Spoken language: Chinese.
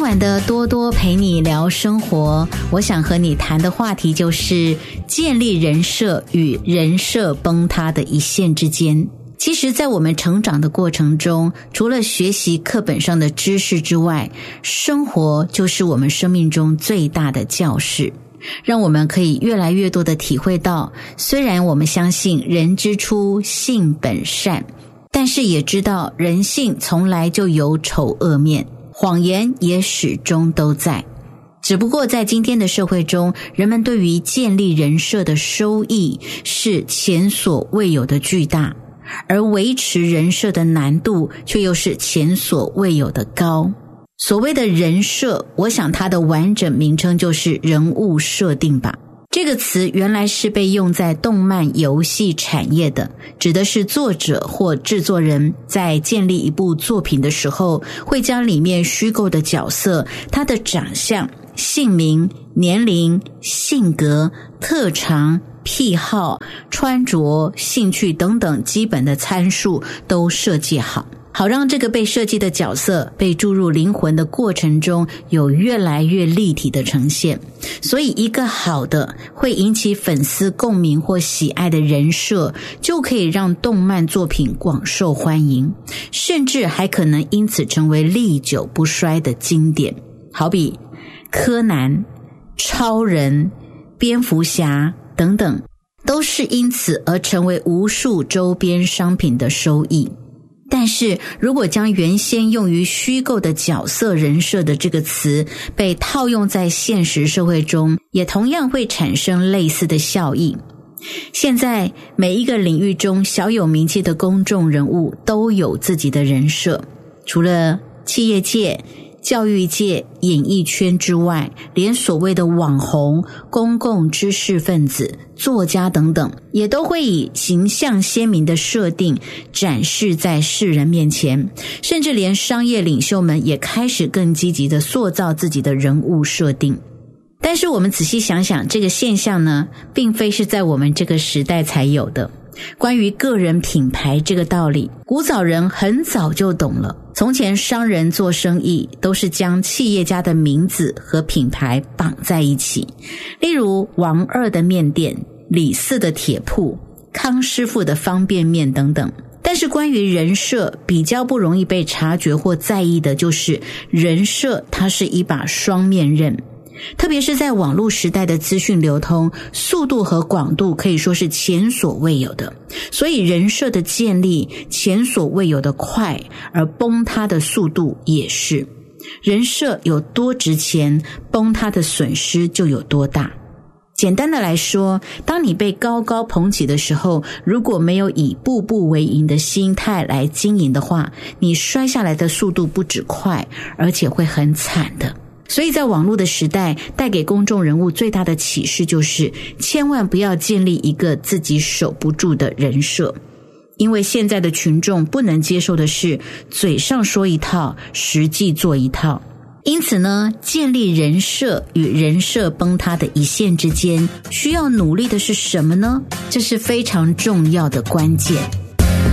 晚的多多陪你聊生活，我想和你谈的话题就是建立人设与人设崩塌的一线之间。其实在我们成长的过程中，除了学习课本上的知识之外，生活就是我们生命中最大的教室，让我们可以越来越多的体会到，虽然我们相信人之初性本善，但是也知道人性从来就有丑恶面，谎言也始终都在。只不过在今天的社会中，人们对于建立人设的收益是前所未有的巨大，而维持人设的难度却又是前所未有的高。所谓的人设，我想它的完整名称就是人物设定吧。这个词原来是被用在动漫游戏产业的，指的是作者或制作人在建立一部作品的时候，会将里面虚构的角色，他的长相、姓名、年龄、性格、特长、癖好、穿着、兴趣等等基本的参数都设计好，好让这个被设计的角色被注入灵魂的过程中有越来越立体的呈现。所以一个好的会引起粉丝共鸣或喜爱的人设，就可以让动漫作品广受欢迎，甚至还可能因此成为历久不衰的经典。好比柯南、超人、蝙蝠侠等等，都是因此而成为无数周边商品的收益。但是如果将原先用于虚构的角色人设的这个词被套用在现实社会中，也同样会产生类似的效益。现在每一个领域中小有名气的公众人物都有自己的人设，除了企业界、教育界、演艺圈之外，连所谓的网红、公共知识分子、作家等等，也都会以形象鲜明的设定展示在世人面前，甚至连商业领袖们也开始更积极地塑造自己的人物设定。但是我们仔细想想，这个现象呢，并非是在我们这个时代才有的。关于个人品牌这个道理，古早人很早就懂了。从前商人做生意都是将企业家的名字和品牌绑在一起，例如王二的面店、李四的铁铺、康师傅的方便面等等。但是关于人设比较不容易被察觉或在意的就是人设它是一把双面刃，特别是在网络时代的资讯流通速度和广度可以说是前所未有的，所以人设的建立前所未有的快，而崩塌的速度也是。人设有多值钱，崩塌的损失就有多大。简单的来说，当你被高高捧起的时候，如果没有以步步为营的心态来经营的话，你摔下来的速度不止快，而且会很惨的。所以在网络的时代，带给公众人物最大的启示就是千万不要建立一个自己守不住的人设，因为现在的群众不能接受的是嘴上说一套，实际做一套。因此呢，建立人设与人设崩塌的一线之间，需要努力的是什么呢？这是非常重要的关键。